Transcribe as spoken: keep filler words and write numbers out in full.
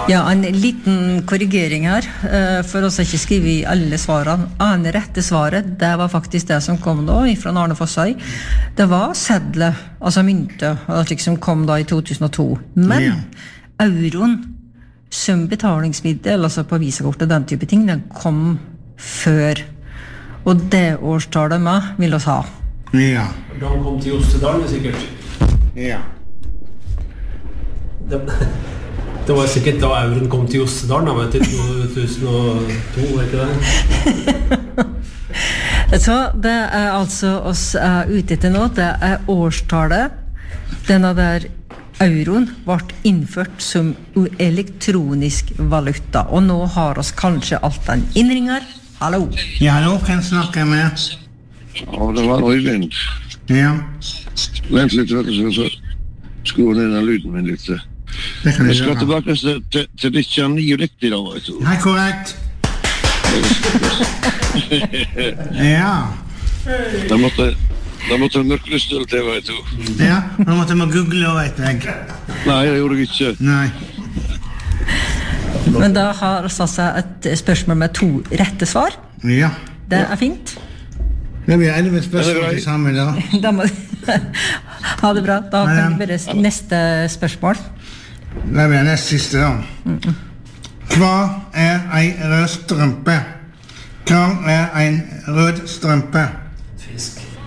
Ja, en liten korrigering her, for oss ikke skrive I alle svarene. Ane rette svaret, det var faktisk det som kom da, fra Arne Fossøy. Det var sedle, altså mynte, som kom da I to tusen og to. Men ja. Euroen, som betalingsmiddel, altså på visakortet, den type ting, den kom før. Og det årstallet med vil oss ha. Ja. Da han kom til Jostedalen, sikkert. Ja. Det, det var sikkert da euroen kom til Jostedalen, da, til to tusen og to, var ikke det? Så det er altså oss er ute etter nå, det er årstallet. Denne der euroen ble innført som elektronisk valuta, og nå har oss kanskje alt den innringer. Hallo? Ja, hallo, kan jeg snakke med? Ja, det var Øyvind. Ja. Vent litt, vet du, så skru ned den lyden min litt. Det kan du jeg skal gjøre. tilbake til, til, til ditt kjernige riktig da, vet du. Hei, korrekt. Ja. Da måtte, da måtte en mørklystøl til, vet du. Ja, da måtte man google, vet jeg. Nei, det gjorde jeg ikke. Nei. Men da har oss altså et spørsmål med to rette svar. Ja. Det er fint. Det blir elleve spørsmål til sammen da. Da må ha det bra. Da kan vi bare neste spørsmål. Det blir neste siste da. Mm-mm. Hva er en rød strømpe? Hva er en rød strømpe?